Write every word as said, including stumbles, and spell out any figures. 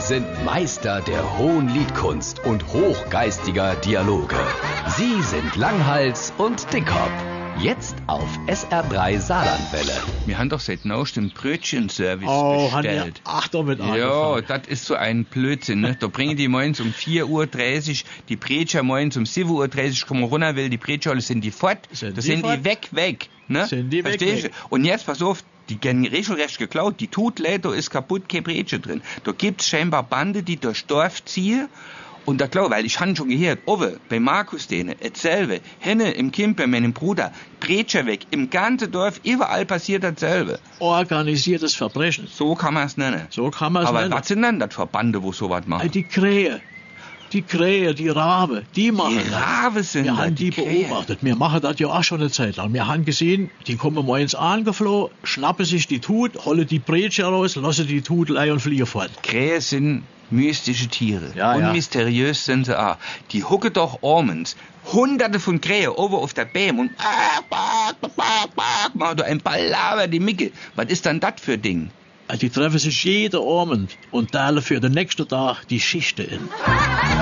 sind Meister der hohen Liedkunst und hochgeistiger Dialoge. Sie sind Langhals und Dickhop. Jetzt auf S R drei Saarlandwelle. Wir haben doch seit neuestem Brötchenservice Oh, bestellt. ach, damit Ja, angefangen. das ist so ein Blödsinn. Ne? Da bringen die morgens um vier Uhr dreißig, die Brecher morgens um sieben Uhr dreißig, kommen runter, weil die Brecher sind die fort. Sind da die sind fort? die weg, weg. Ne? Sind die weg, Verstehst du? weg. Und jetzt, pass auf, die werden regelrecht geklaut. Die Tutläder ist kaputt, kein Brecher drin. Da gibt's scheinbar Bande, die durch Dorf ziehen. Und da klar, weil ich han schon gehört, Owe, bei Markus denen, dasselbe, Henne im Kind bei meinem Bruder, Brecher weg, im ganzen Dorf, überall passiert dasselbe. Organisiertes Verbrechen. So kann man's nennen. So kann man es Aber nennen. was sind denn das für Bande, wo sowas Äh, machen? Die Krähe, die Krähe, die Rabe, die machen Die das. Rabe sind Wir das, haben die Krähe. beobachtet. Wir machen das ja auch schon eine Zeit lang. Wir haben gesehen, die kommen morgens angeflogen, schnappen sich die Tut, holen die Brecher raus, lassen die Tutelei und fliegen fort. Krähe sind mystische Tiere. Ja, und ja. mysteriös sind sie auch. Die hucken doch abends hunderte von Krähen oben auf der Bäm und machen da ein Ballaber die Micke. Was ist denn das für Ding? Die treffen sich jeden Abend und teilen für den nächsten Tag die Schichten in.